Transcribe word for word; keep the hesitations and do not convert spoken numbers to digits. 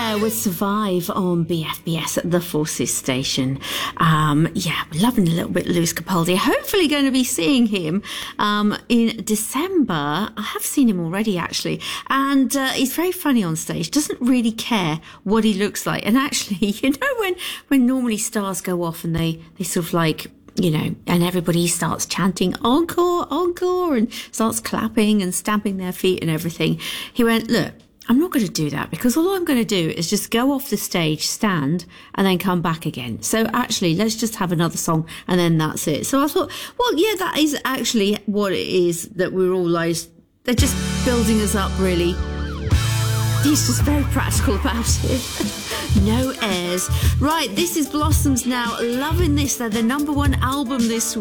there with Survive on B F B S at the Forces station. Um, yeah, we're loving a little bit Lewis Capaldi. Hopefully going to be seeing him um, in December. I have seen him already, actually. And uh, he's very funny on stage, doesn't really care what he looks like. And actually, you know, when, when normally stars go off and they, they sort of like, you know, and everybody starts chanting encore, encore, and starts clapping and stamping their feet and everything. He went, look, I'm not going to do that because all I'm going to do is just go off the stage, stand, and then come back again. So actually, let's just have another song and then that's it. So I thought, well, yeah, that is actually what it is that we're all like, they're just building us up, really. He's just very practical about it. No airs. Right, this is Blossoms now. Loving this. They're the number one album this week.